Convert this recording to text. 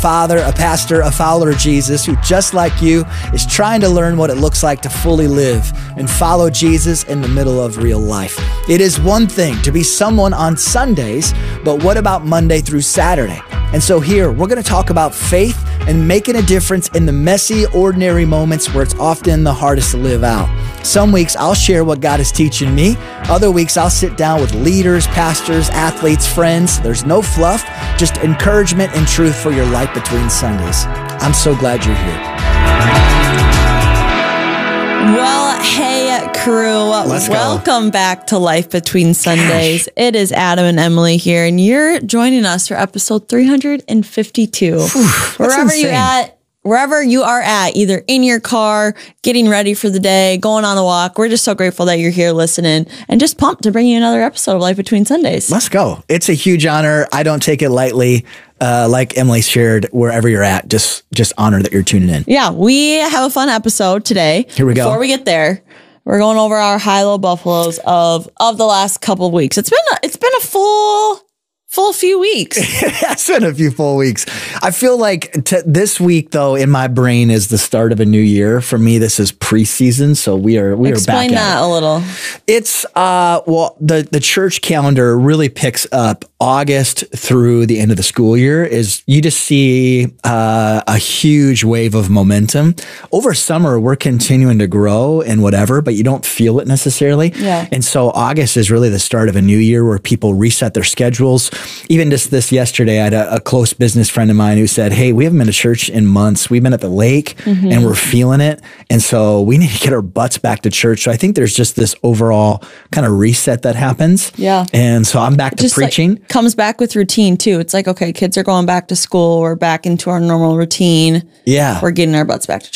father, a pastor, a follower of Jesus who, just like you, is trying to learn what it looks like to fully live and follow Jesus in the middle of real life. It is one thing to be someone on Sundays, but what about Monday through Saturday? And so here, we're going to talk about faith and making a difference in the messy, ordinary moments where it's often the hardest to live out. Some weeks, I'll share what God is teaching me. Other weeks, I'll sit down with leaders, pastors, athletes, friends. There's no fluff, just encouragement and truth for your life between Sundays. I'm so glad you're here. Well, hey, crew. Welcome back to Life Between Sundays. It is Adam and Emily here, and you're joining us for episode 352. Wherever you are at, either in your car, getting ready for the day, going on a walk. We're just so grateful that you're here listening and just pumped to bring you another episode of Life Between Sundays. Let's go. It's a huge honor. I don't take it lightly. Like Emily shared, wherever you're at, just honor that you're tuning in. Yeah, we have a fun episode today. Here we go. Before we get there, we're going over our high-low buffaloes of the last couple of weeks. It's been a full few weeks. It's been a few full weeks. I feel like this week, though, in my brain is the start of a new year. For me, this is preseason, so we are back. Explain that a little. It's the church calendar really picks up August through the end of the school year. Is you just see a huge wave of momentum. Over summer, we're continuing to grow and whatever, but you don't feel it necessarily. Yeah. And so August is really the start of a new year where people reset their schedules. Even just this yesterday, I had a close business friend of mine who said, hey, we haven't been to church in months. We've been at the lake and we're feeling it. And so we need to get our butts back to church. So I think there's just this overall kind of reset that happens. Yeah. And so I'm back to just preaching. Like, comes back with routine too. It's like, okay, kids are going back to school. We're back into our normal routine. Yeah. We're getting our butts back to